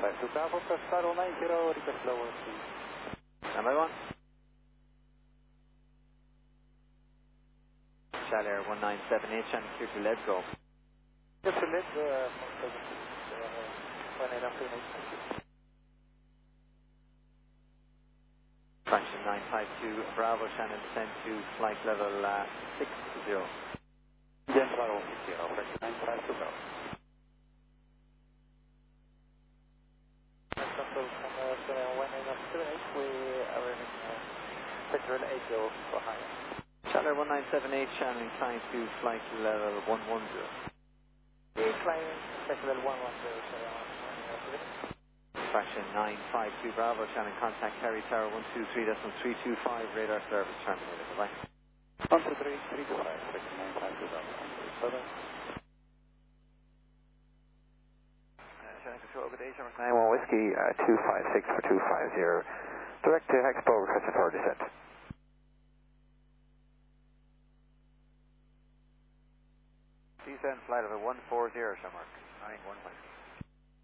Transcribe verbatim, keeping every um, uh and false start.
five two Bravo, press throttle nine zero, request lower please. Stand by one. Charlie Air one nine seven eight, channel clear to lead go. Just to lead go, uh, one eight after eight, thank you. Fraction nine five two Bravo, channel descend to flight level uh, six zero. Yes, Bravo six zero, fraction nine five two Bravo. Control from uh, one eight after eight, we are in uh, petrol eight zero for higher. Charlie one nine seven eight, channel inclined to flight level one one zero. Incline flight level one one zero, so one eight after eight. Fraction nine five two Bravo, channel contact Kerry Tower one two three point three two five, radar service terminated. Bye. one two three, three two five, fraction nine five two Bravo. Bye bye. Channel Control, good day, Summer nine one Whiskey, uh, two five six for two five zero. Direct to Expo, requesting for descent. Descend flight of a one four zero, Shamrock, nine one Whiskey.